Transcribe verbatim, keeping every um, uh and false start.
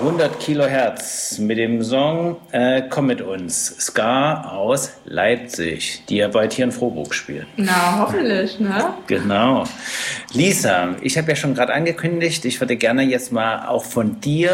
hundert Kilohertz mit dem Song äh, Komm mit uns, Ska aus Leipzig, die ja bald hier in Frohburg spielen. Na, hoffentlich, ne? Genau. Lisa, ich habe ja schon gerade angekündigt, ich würde gerne jetzt mal auch von dir